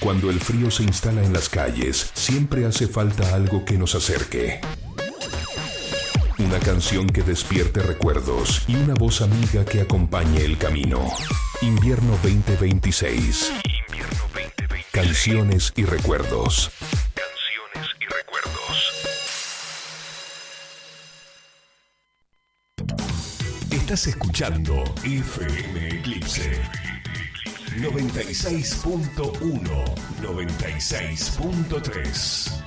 Cuando el frío se instala en las calles, siempre hace falta algo que nos acerque. Una canción que despierte recuerdos y una voz amiga que acompañe el camino. Invierno 2026. Canciones y recuerdos. Estás escuchando FM Eclipse 96.1, 96.3.